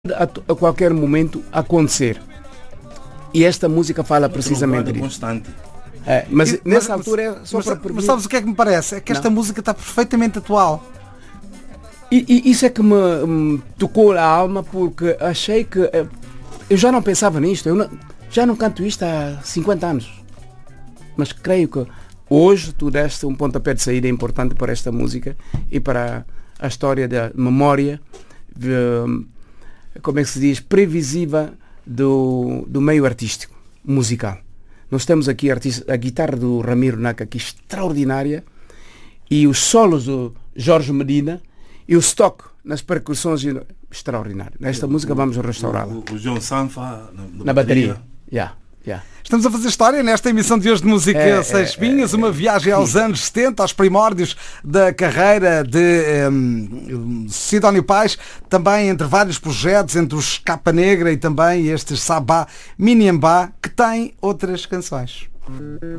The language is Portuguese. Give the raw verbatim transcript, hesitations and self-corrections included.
A, a qualquer momento acontecer. E esta música fala precisamente disso. Constante. É, mas E- nessa mas- altura é só mas, para mas prevenir. sabes o que é que me parece? É que esta Não. música está perfeitamente atual. E, e isso é que me hum, tocou a alma, porque achei que eh, eu já não pensava nisto. Eu não- já não canto isto há cinquenta anos. Mas creio que hoje tu deste um pontapé de saída importante para esta música e para a história da memória, de, como é que se diz, previsível do, do meio artístico, musical. Nós temos aqui artista, a guitarra do Ramiro Naka, que é extraordinária, e os solos do Jorge Medina, e o stock nas percussões, extraordinário. Nesta música vamos restaurá-la. O, o João Sanfa na, Na bateria. Yeah, yeah. Estamos a fazer história nesta emissão de hoje de Música É, Seis é, Espinhas, é, uma é. viagem aos anos setenta, aos primórdios da carreira de um, Sidónio Pais, também entre vários projetos, entre os Capa Negra e também estes Sabá Miniambá, que têm outras canções.